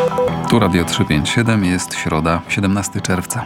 Tu Radio 357, jest środa, 17 czerwca.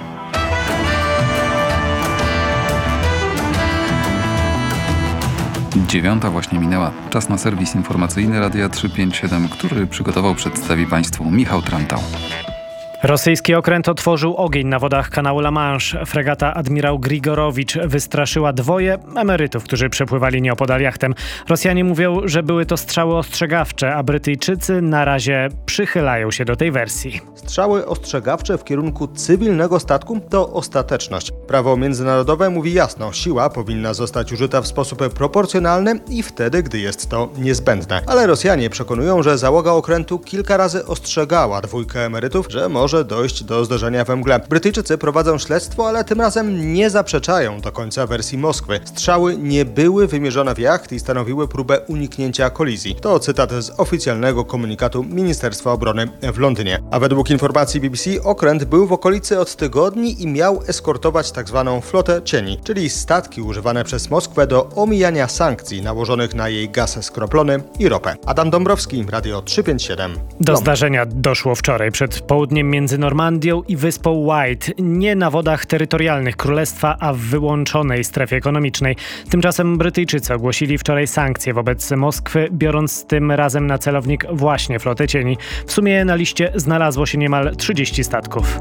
Dziewiąta właśnie minęła. Czas na serwis informacyjny Radia 357, który przygotował, przedstawi Państwu Michał Trantał. Rosyjski okręt otworzył ogień na wodach kanału La Manche. Fregata admirał Grigorowicz wystraszyła dwoje emerytów, którzy przepływali nieopodal jachtem. Rosjanie mówią, że były to strzały ostrzegawcze, a Brytyjczycy na razie przychylają się do tej wersji. Strzały ostrzegawcze w kierunku cywilnego statku to ostateczność. Prawo międzynarodowe mówi jasno, siła powinna zostać użyta w sposób proporcjonalny i wtedy, gdy jest to niezbędne. Ale Rosjanie przekonują, że załoga okrętu kilka razy ostrzegała dwójkę emerytów, że może dojść do zderzenia we mgle. Brytyjczycy prowadzą śledztwo, ale tym razem nie zaprzeczają do końca wersji Moskwy. Strzały nie były wymierzone w jacht i stanowiły próbę uniknięcia kolizji. To cytat z oficjalnego komunikatu Ministerstwa Obrony w Londynie. A według informacji BBC okręt był w okolicy od tygodni i miał eskortować tzw. flotę cieni, czyli statki używane przez Moskwę do omijania sankcji nałożonych na jej gaz skroplony i ropę. Adam Dąbrowski, Radio 357. Do zdarzenia doszło wczoraj przed południem między Normandią i wyspą White. Nie na wodach terytorialnych królestwa, a w wyłączonej strefie ekonomicznej. Tymczasem Brytyjczycy ogłosili wczoraj sankcje wobec Moskwy, biorąc tym razem na celownik właśnie flotę cieni. W sumie na liście znalazło się niemal 30 statków.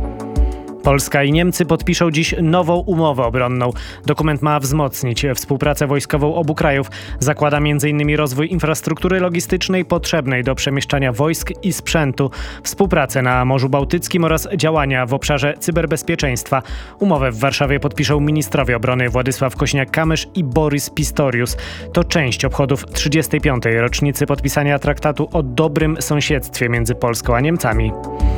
Polska i Niemcy podpiszą dziś nową umowę obronną. Dokument ma wzmocnić współpracę wojskową obu krajów. Zakłada m.in. rozwój infrastruktury logistycznej potrzebnej do przemieszczania wojsk i sprzętu, współpracę na Morzu Bałtyckim oraz działania w obszarze cyberbezpieczeństwa. Umowę w Warszawie podpiszą ministrowie obrony Władysław Kosiniak-Kamysz i Borys Pistorius. To część obchodów 35. rocznicy podpisania traktatu o dobrym sąsiedztwie między Polską a Niemcami.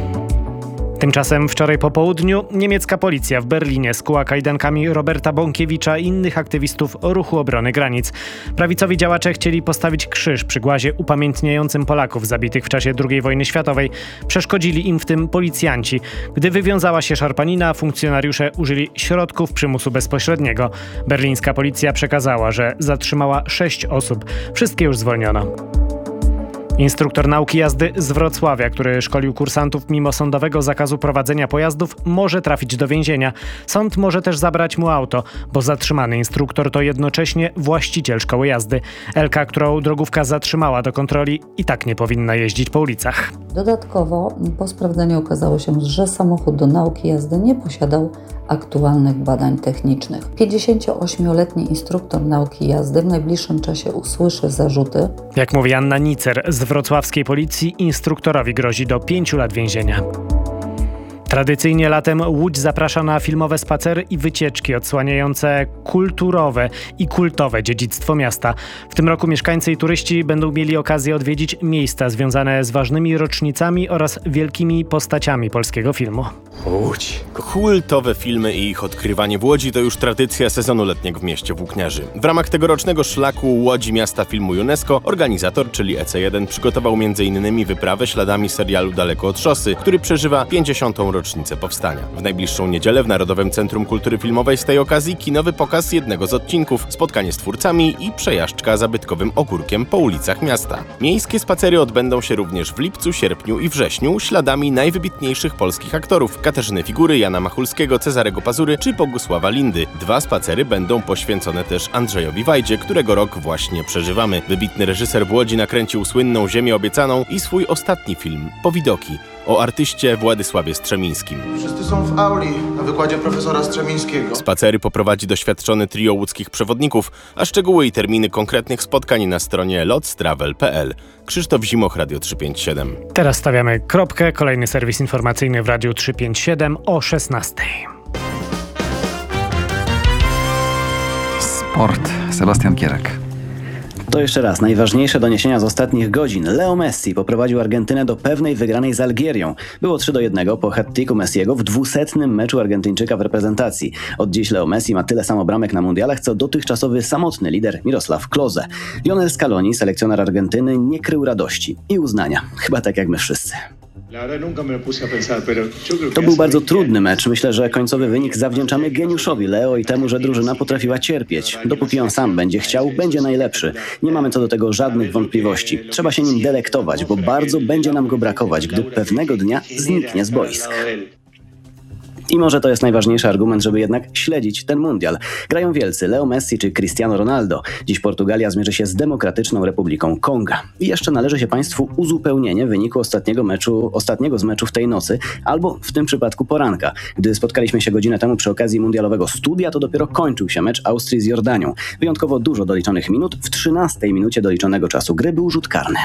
Tymczasem wczoraj po południu niemiecka policja w Berlinie skuła kajdankami Roberta Bąkiewicza i innych aktywistów Ruchu Obrony Granic. Prawicowi działacze chcieli postawić krzyż przy głazie upamiętniającym Polaków zabitych w czasie II wojny światowej. Przeszkodzili im w tym policjanci. Gdy wywiązała się szarpanina, funkcjonariusze użyli środków przymusu bezpośredniego. Berlińska policja przekazała, że zatrzymała 6 osób. Wszystkie już zwolniono. Instruktor nauki jazdy z Wrocławia, który szkolił kursantów mimo sądowego zakazu prowadzenia pojazdów, może trafić do więzienia. Sąd może też zabrać mu auto, bo zatrzymany instruktor to jednocześnie właściciel szkoły jazdy. Elka, którą drogówka zatrzymała do kontroli, i tak nie powinna jeździć po ulicach. Dodatkowo po sprawdzeniu okazało się, że samochód do nauki jazdy nie posiadał aktualnych badań technicznych. 58-letni instruktor nauki jazdy w najbliższym czasie usłyszy zarzuty. Jak mówi Anna Nicer z wrocławskiej policji, instruktorowi grozi do 5 lat więzienia. Tradycyjnie latem Łódź zaprasza na filmowe spacery i wycieczki odsłaniające kulturowe i kultowe dziedzictwo miasta. W tym roku mieszkańcy i turyści będą mieli okazję odwiedzić miejsca związane z ważnymi rocznicami oraz wielkimi postaciami polskiego filmu. Łódź. Kultowe filmy i ich odkrywanie w Łodzi to już tradycja sezonu letniego w mieście Włókniarzy. W ramach tegorocznego szlaku Łodzi Miasta Filmu UNESCO organizator, czyli EC1, przygotował m.in. wyprawę śladami serialu Daleko od szosy, który przeżywa 50. rocznicę powstania. W najbliższą niedzielę w Narodowym Centrum Kultury Filmowej z tej okazji kinowy pokaz jednego z odcinków, spotkanie z twórcami i przejażdżka zabytkowym ogórkiem po ulicach miasta. Miejskie spacery odbędą się również w lipcu, sierpniu i wrześniu śladami najwybitniejszych polskich aktorów: Katarzyny Figury, Jana Machulskiego, Cezarego Pazury czy Bogusława Lindy. 2 spacery będą poświęcone też Andrzejowi Wajdzie, którego rok właśnie przeżywamy. Wybitny reżyser w Łodzi nakręcił słynną Ziemię obiecaną i swój ostatni film Powidoki o artyście Władysławie Strzemińskim. Wszyscy są w auli na wykładzie profesora Strzemińskiego. Spacery poprowadzi doświadczony trio łódzkich przewodników, a szczegóły i terminy konkretnych spotkań na stronie lotstravel.pl. Krzysztof Zimoch, Radio 357. Teraz stawiamy kropkę. Kolejny serwis informacyjny w Radiu 357 o 16:00. Sport. Sebastian Kierek. To jeszcze raz najważniejsze doniesienia z ostatnich godzin. Leo Messi poprowadził Argentynę do pewnej wygranej z Algierią. Było 3-1 po hat-tricku Messiego w 200. meczu Argentyńczyka w reprezentacji. Od dziś Leo Messi ma tyle samo bramek na mundialach, co dotychczasowy samotny lider Miroslav Klose. Lionel Scaloni, selekcjoner Argentyny, nie krył radości i uznania. Chyba tak jak my wszyscy. To był bardzo trudny mecz. Myślę, że końcowy wynik zawdzięczamy geniuszowi Leo i temu, że drużyna potrafiła cierpieć. Dopóki on sam będzie chciał, będzie najlepszy. Nie mamy co do tego żadnych wątpliwości. Trzeba się nim delektować, bo bardzo będzie nam go brakować, gdy pewnego dnia zniknie z boisk. I może to jest najważniejszy argument, żeby jednak śledzić ten mundial. Grają wielcy Leo Messi czy Cristiano Ronaldo. Dziś Portugalia zmierzy się z Demokratyczną Republiką Konga. I jeszcze należy się Państwu uzupełnienie wyniku ostatniego z meczów tej nocy, albo w tym przypadku poranka. Gdy spotkaliśmy się godzinę temu przy okazji mundialowego studia, to dopiero kończył się mecz Austrii z Jordanią. Wyjątkowo dużo doliczonych minut. W 13 minucie doliczonego czasu gry był rzut karny.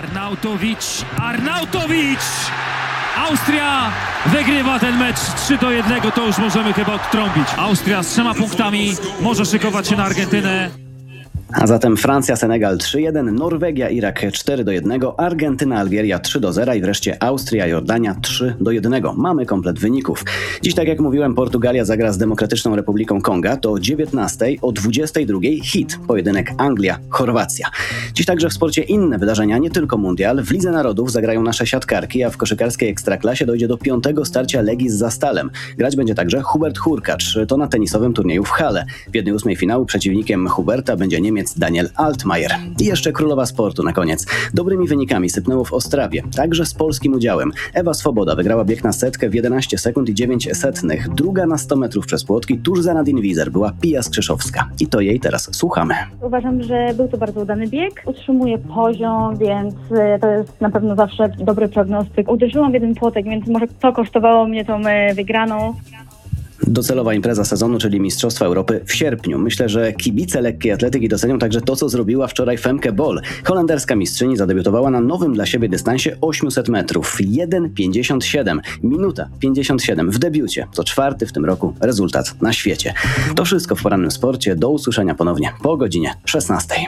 Arnautowicz! Austria wygrywa ten mecz 3-1, to już możemy chyba odtrąbić. Austria z 3 punktami może szykować się na Argentynę. A zatem Francja, Senegal 3-1, Norwegia, Irak 4-1, Argentyna, Algieria 3-0 i wreszcie Austria, Jordania 3-1. Mamy komplet wyników. Dziś, tak jak mówiłem, Portugalia zagra z Demokratyczną Republiką Konga. To o 19:00, o 22:00 hit, pojedynek Anglia-Chorwacja. Dziś także w sporcie inne wydarzenia, nie tylko mundial. W Lidze Narodów zagrają nasze siatkarki, a w koszykarskiej ekstraklasie dojdzie do 5. starcia Legii z Zastalem. Grać będzie także Hubert Hurkacz, to na tenisowym turnieju w Halle. W 1/8 finału przeciwnikiem Huberta będzie Niemiec Daniel Altmaier. I jeszcze królowa sportu na koniec. Dobrymi wynikami sypnęło w Ostrawie, także z polskim udziałem. Ewa Swoboda wygrała bieg na setkę w 11 sekund i 9 setnych. Druga na 100 metrów przez płotki, tuż za Nadine Wizer była Pia Skrzyszowska. I to jej teraz słuchamy. Uważam, że był to bardzo udany bieg. Utrzymuje poziom, więc to jest na pewno zawsze dobry prognostyk. Uderzyłam w jeden płotek, więc może to kosztowało mnie tą wygraną. Docelowa impreza sezonu, czyli Mistrzostwa Europy w sierpniu. Myślę, że kibice lekkiej atletyki docenią także to, co zrobiła wczoraj Femke Bol. Holenderska mistrzyni zadebiutowała na nowym dla siebie dystansie 800 metrów. 1,57. Minuta 57 w debiucie. To 4. w tym roku rezultat na świecie. To wszystko w porannym sporcie. Do usłyszenia ponownie po godzinie 16:00.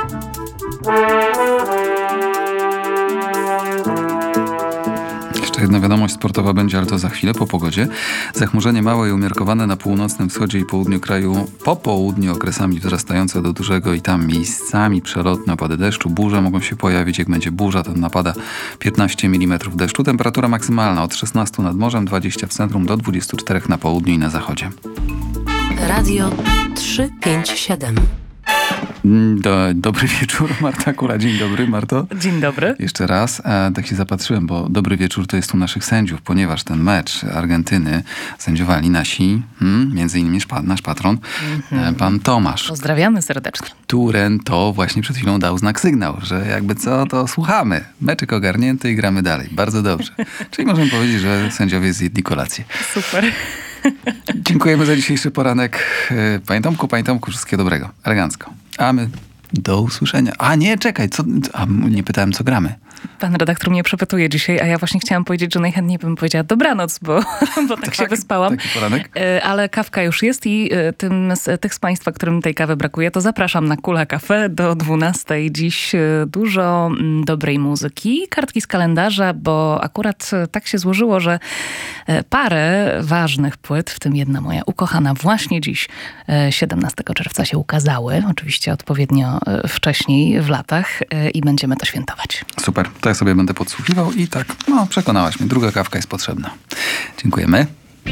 Jeszcze jedna wiadomość sportowa będzie, ale to za chwilę po pogodzie. Zachmurzenie małe i umiarkowane na północnym wschodzie i południu kraju. Po południu okresami wzrastające do dużego i tam miejscami przelotne opady deszczu. Burze mogą się pojawić. Jak będzie burza, to napada 15 mm deszczu. Temperatura maksymalna od 16 nad morzem, 20 w centrum do 24 na południu i na zachodzie. Radio 357. Dobry wieczór, Marta Kula. Dzień dobry, Marto. Dzień dobry. Jeszcze raz, tak się zapatrzyłem, bo dobry wieczór to jest u naszych sędziów, ponieważ ten mecz Argentyny sędziowali nasi, między innymi nasz patron, pan Tomasz. Pozdrawiamy serdecznie. Turen to właśnie przed chwilą dał znak sygnał, że jakby co, to słuchamy. Meczek ogarnięty i gramy dalej. Bardzo dobrze. Czyli możemy powiedzieć, że sędziowie zjedli kolację. Super. Dziękujemy za dzisiejszy poranek. Panie Tomku, wszystkiego dobrego. Elegancko. A my do usłyszenia. A nie, czekaj, nie pytałem, co gramy. Pan redaktor mnie przepytuje dzisiaj, a ja właśnie chciałam powiedzieć, że najchętniej bym powiedziała dobranoc, bo tak się wyspałam. Taki poranek. Ale kawka już jest i tych z Państwa, którym tej kawy brakuje, to zapraszam na Kula Cafe do 12:00. Dziś dużo dobrej muzyki, kartki z kalendarza, bo akurat tak się złożyło, że parę ważnych płyt, w tym jedna moja ukochana, właśnie dziś 17 czerwca się ukazały. Oczywiście odpowiednio wcześniej w latach i będziemy to świętować. Super, to ja sobie będę podsłuchiwał i tak, przekonałaś mnie. Druga kawka jest potrzebna. Dziękujemy.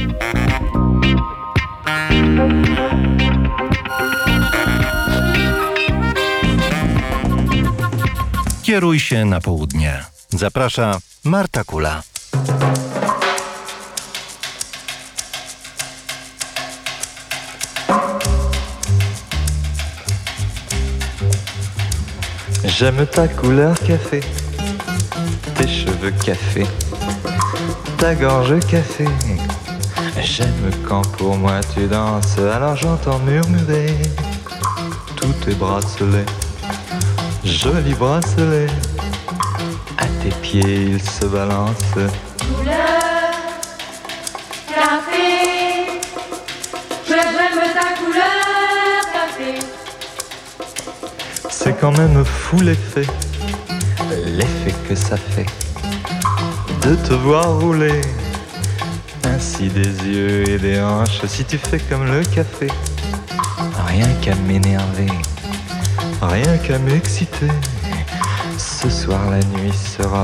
Kieruj się na południe. Zaprasza Marta Kula. J'aime ta couleur café, tes cheveux café, ta gorge café. J'aime quand pour moi tu danses, alors j'entends murmurer tous tes bracelets, jolis bracelets. À tes pieds ils se balancent. Couleur café, j'aime ta couleur café. C'est quand même fou l'effet que ça fait de te voir rouler ainsi des yeux et des hanches. Si tu fais comme le café, rien qu'à m'énerver, rien qu'à m'exciter. Ce soir la nuit sera